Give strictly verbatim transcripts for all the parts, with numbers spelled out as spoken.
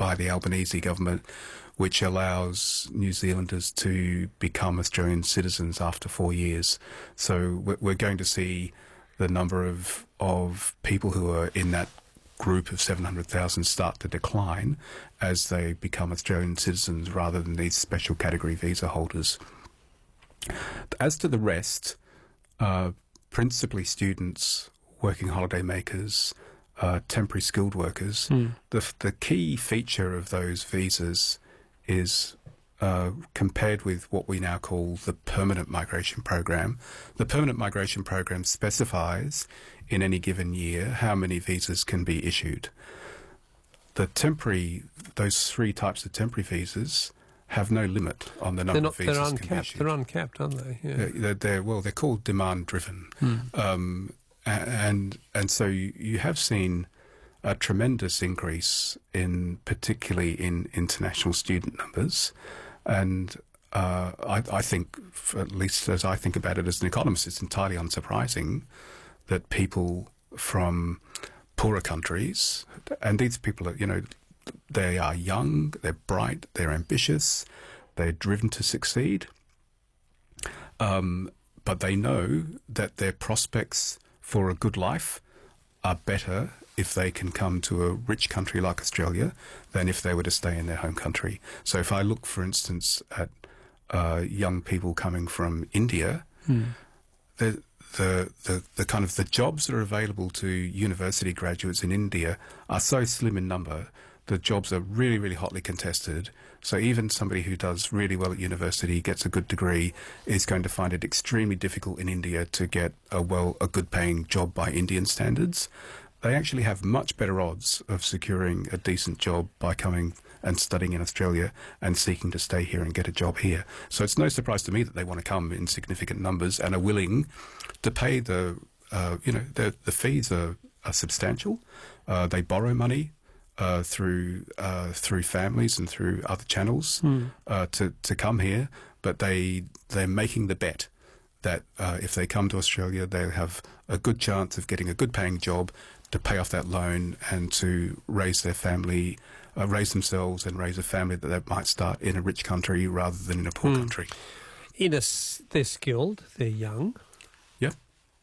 by the Albanese government, which allows New Zealanders to become Australian citizens after four years. So we're, we're going to see the number of of people who are in that group of seven hundred thousand start to decline as they become Australian citizens rather than these special category visa holders. As to the rest, uh, principally students, working holiday makers, uh, temporary skilled workers, mm. the, the key feature of those visas is uh, compared with what we now call the permanent migration program. The permanent migration program specifies in any given year how many visas can be issued. The temporary, those three types of temporary visas have no limit on the number they're not, of visas they're can be uncapped. issued. They're uncapped, aren't they? Yeah. They're, they're, they're, well, they're called demand-driven. Mm. Um, and, and so you, you have seen a tremendous increase in, particularly in international student numbers. And uh, I, I think, at least as I think about it as an economist, it's entirely unsurprising that people from poorer countries, and these people are, you know, they are young, they're bright, they're ambitious, they're driven to succeed, um, but they know that their prospects for a good life are better if they can come to a rich country like Australia than if they were to stay in their home country. So if I look, for instance, at uh, young people coming from India, mm. the, the the the kind of the jobs that are available to university graduates in India are so slim in number. The jobs are really, really hotly contested. So even somebody who does really well at university, gets a good degree, is going to find it extremely difficult in India to get a well, a good paying job by Indian standards. They actually have much better odds of securing a decent job by coming and studying in Australia and seeking to stay here and get a job here. So it's no surprise to me that they want to come in significant numbers and are willing to pay the, uh, you know, the, the fees are, are substantial. Uh, they borrow money uh, through uh, through families and through other channels mm. uh, to to come here, but they they're making the bet that uh, if they come to Australia, they'll have a good chance of getting a good paying job to pay off that loan and to raise their family, uh, raise themselves and raise a family that they might start in a rich country rather than in a poor mm. country. In a, they're skilled, they're young. Yeah.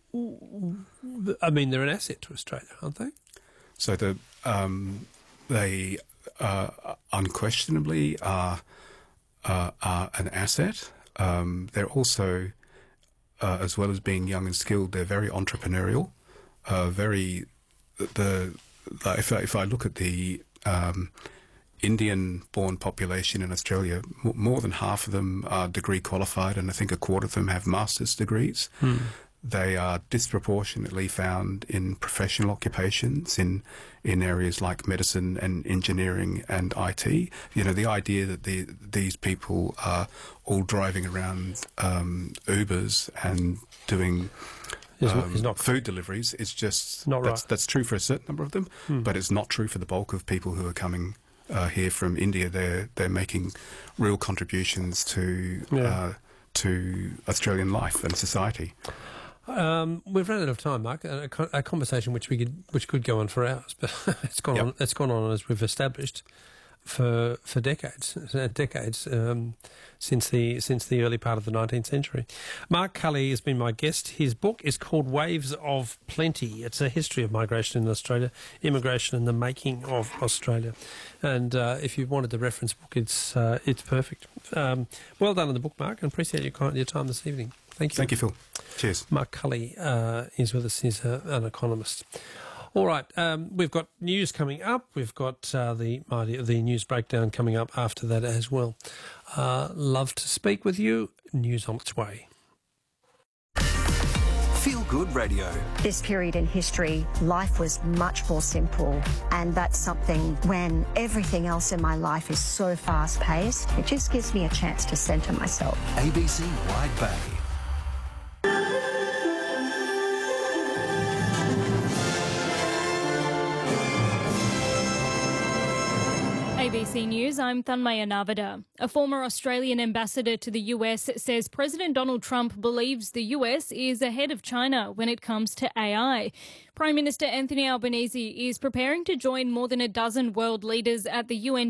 I mean, they're an asset to Australia, aren't they? So the um, they uh, unquestionably are, uh, are an asset. Um, they're also, uh, as well as being young and skilled, they're very entrepreneurial, uh, very... The, the if I, if I look at the um, Indian-born population in Australia, m- more than half of them are degree qualified, and I think a quarter of them have master's degrees. Hmm. They are disproportionately found in professional occupations, in in areas like medicine and engineering and I T. You know, the idea that the, these people are all driving around um, Ubers and doing Is um, not, is not food deliveries is just not that's, right. that's true for a certain number of them, hmm. but it's not true for the bulk of people who are coming uh, here from India. They're they're making real contributions to yeah. uh, to Australian life and society. Um, we've run out of time, Mark. A, a conversation which we could which could go on for hours, but it's gone yep. on. It's gone on as we've established for for decades, decades um, since the since the early part of the nineteenth century. Mark Cully has been my guest. His book is called Waves of Plenty. It's a history of migration in Australia, immigration and the making of Australia. And uh, if you wanted the reference book, it's uh, it's perfect. Um, well done on the book, Mark, and appreciate your your time this evening. Thank you. Thank you, Phil. Cheers. Mark Cully uh, is with us. He's a, an economist. All right, um, we've got news coming up. We've got uh, the the news breakdown coming up after that as well. Uh, love to speak with you. News on its way. Feel Good Radio. This period in history, life was much more simple, and that's something when everything else in my life is so fast-paced, it just gives me a chance to centre myself. A B C Wide Bay. A B C News, I'm Thanmaya Navada. A former Australian ambassador to the U S says President Donald Trump believes the U S is ahead of China when it comes to A I. Prime Minister Anthony Albanese is preparing to join more than a dozen world leaders at the U N